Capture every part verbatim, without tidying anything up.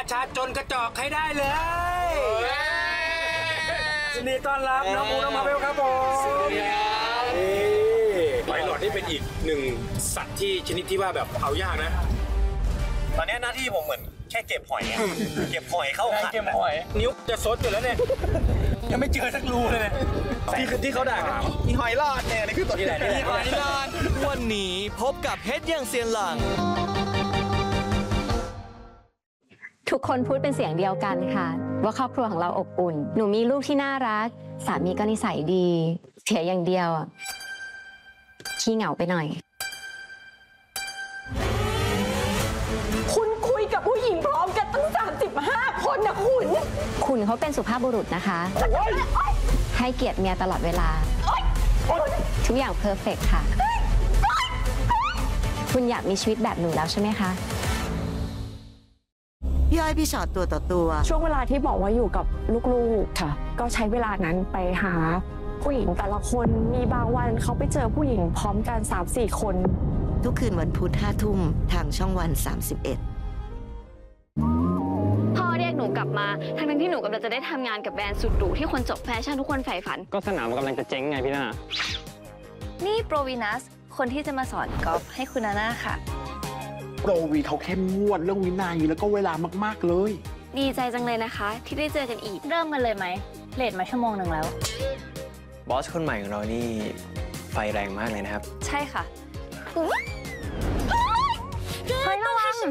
ชาจนกระจอกให้ได้เลยยินดีต้อนรับน้องมูน้องมาเวลครับผมสวัสดีครับหอยหลอดนี่เป็นอีกหนึ่งสัตว์ที่ชนิดที่ว่าแบบเอายากนะตอนนี้หน้าที่ผมเหมือนแค่เก็บหอยเก็บหอยเข้าขันเก็บหอยนิ้วจะซดอยู่แล้วเนี่ยยังไม่เจอสักรูเลยที่คือที่เขาด่ามีหอยหลอดเนี่ยนี่คือตัวที่ไหนมีหอยหลอดวันนี้พบกับเฮ็ดอย่างเซียนหลังทุกคนพูดเป็นเสียงเดียวกันค่ะว่าครอบครัวของเราอบอุ่นหนูมีลูกที่น่ารักสามีก็นิสัยดีเสียอย่างเดียวขี้เหงาไปหน่อยคุณคุยกับผู้หญิงพร้อมกันตั้งสามสิบห้าคนนะคุณคุณเขาเป็นสุภาพบุรุษนะคะให้เกียรติเมียตลอดเวลาทุกอย่างเพอร์เฟกต์ค่ะคุณอยากมีชีวิตแบบหนูแล้วใช่ไหมคะพี่อ้อยพี่ชอตตัวต่อตัวช่วงเวลาที่บอกว่าอยู่กับลูกๆค่ะก็ใช้เวลานั้นไปหาผู้หญิงแต่ละคนมีบางวันเขาไปเจอผู้หญิงพร้อมกัน สามสี่ คนทุกคืนวันพุธห้าทุ่มทางช่องวันสามสิบเอ็ดพ่อเรียกหนูกลับมาทั้งที่หนูกำลังจะได้ทำงานกับแบรนด์สุดหรูที่คนจบแฟชั่นทุกคนใฝ่ฝันก็สนามกำลังจะเจ๊งไงพี่นานี่โปรวีนัสคนที่จะมาสอนกอล์ฟให้คุณนาน่าค่ะโปรวีเขาเข้มงวดเรื่องวินัยแล้วก็เวลามากๆเลยดีใจจังเลยนะคะที่ได้เจอกันอีกเริ่มกันเลยไหมเลทมาชั่วโมงหนึ่งแล้วบอสคนใหม่ของเรานี่ไฟแรงมากเลยนะครับใช่ค่ะเฮ้ยระวัง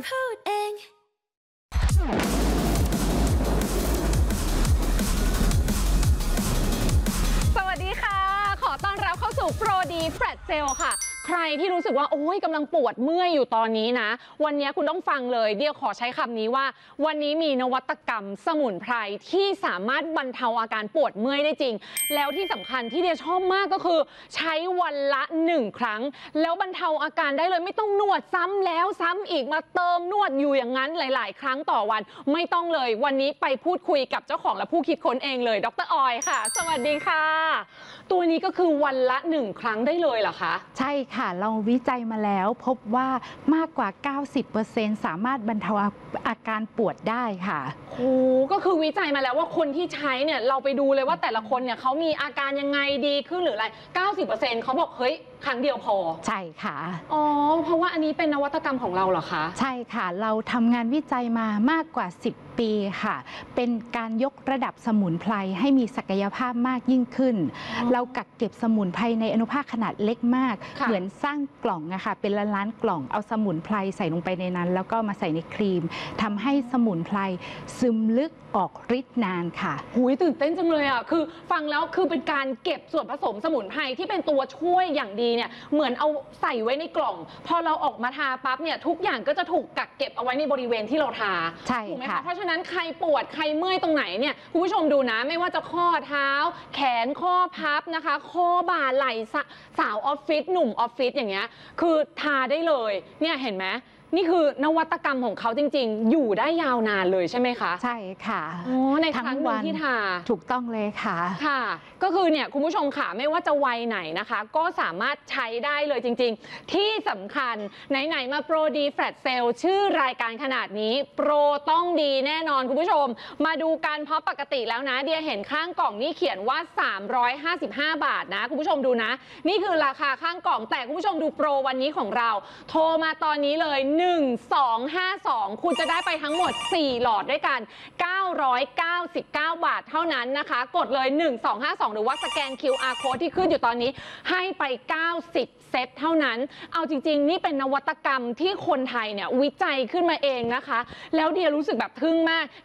สวัสดีค่ะขอต้อนรับเข้าสู่โปรดีแฟลชเซลค่ะใครที่รู้สึกว่าโอ้ยกำลังปวดเมื่อยอยู่ตอนนี้นะวันนี้คุณต้องฟังเลยเดี๋ยวขอใช้คำนี้ว่าวันนี้มีนวัตกรรมสมุนไพรที่สามารถบรรเทาอาการปวดเมื่อยได้จริงแล้วที่สำคัญที่เดียชอบมากก็คือใช้วันละหนึ่งครั้งแล้วบรรเทาอาการได้เลยไม่ต้องนวดซ้ำแล้วซ้ำอีกมาเติมนวดอยู่อย่างนั้นหลายๆครั้งต่อวันไม่ต้องเลยวันนี้ไปพูดคุยกับเจ้าของและผู้คิดค้นเองเลยดร.ออยค่ะสวัสดีค่ะตัวนี้ก็คือวันละหนึ่งครั้งได้เลยเหรอคะใช่ค่ะเราวิจัยมาแล้วพบว่ามากกว่า เก้าสิบเปอร์เซ็นต์ สามารถบรรเทาอาการปวดได้ค่ะโอ้ก็คือวิจัยมาแล้วว่าคนที่ใช้เนี่ยเราไปดูเลยว่าแต่ละคนเนี่ยเขามีอาการยังไงดีขึ้นหรืออะไร เก้าสิบเปอร์เซ็นต์ เขาบอกเฮ้ยครั้งเดียวพอใช่ค่ะอ๋อเพราะว่าอันนี้เป็นนวัตกรรมของเราเหรอคะใช่ค่ะเราทำงานวิจัยมามากกว่าสิบปีค่ะเป็นการยกระดับสมุนไพรให้มีศักยภาพมากยิ่งขึ้นเรากักเก็บสมุนไพรในอนุภาคขนาดเล็กมากเหมือนสร้างกล่องนะคะเป็นล้านล้านกล่องเอาสมุนไพรใส่ลงไปในนั้นแล้วก็มาใส่ในครีมทำให้สมุนไพรซึมลึกออกฤทธิ์นานค่ะหูยตื่นเต้นจังเลยอ่ะคือฟังแล้วคือเป็นการเก็บส่วนผสมสมุนไพรที่เป็นตัวช่วยอย่างดีเนี่ยเหมือนเอาใส่ไว้ในกล่องพอเราออกมาทาปั๊บเนี่ยทุกอย่างก็จะถูกกักเก็บเอาไว้ในบริเวณที่เราทาใช่ถูกไหมคะเพราะฉะนั้นใครปวดใครเมื่อยตรงไหนเนี่ยคุณผู้ชมดูนะไม่ว่าจะข้อเท้าแขนข้อพับนะคะข้อบ่าไหล่สาวออฟฟิศหนุ่มออฟฟิศอย่างเงี้ยคือทาได้เลยเนี่ยเห็นไหมนี่คือนวัตกรรมของเขาจริงๆอยู่ได้ยาวนานเลยใช่ไหมคะใช่ค่ะอ๋อในครั้งหนึ่งที่ทาถูกต้องเลยค่ะค่ะก็คือเนี่ยคุณผู้ชมค่ะไม่ว่าจะวัยไหนนะคะก็สามารถใช้ได้เลยจริงๆที่สำคัญไหนๆมาโปรดีแฟลชเซลชื่อรายการขนาดนี้โปรต้องดีแน่นอนคุณผู้ชมมาดูกันเพราะปกติแล้วนะเดียเห็นข้างกล่องนี่เขียนว่าสามร้อยห้าสิบห้าบาทนะคุณผู้ชมดูนะนี่คือราคาข้างกล่องแต่คุณผู้ชมดูโปรวันนี้ของเราโทรมาตอนนี้เลยหนึ่ง สอง ห้า สองคุณจะได้ไปทั้งหมดสี่หลอดด้วยกันเก้าร้อยเก้าสิบเก้าบาทเท่านั้นนะคะกดเลยหนึ่ง สอง ห้า สองหรือว่าสแกน คิว อาร์ Code ที่ขึ้นอยู่ตอนนี้ให้ไปเก้าสิบเซตเท่านั้นเอาจริงๆนี่เป็นนวัตกรรมที่คนไทยเนี่ยวิจัยขึ้นมาเองนะคะแล้วเดียรู้สึกแบบทึ่งมาก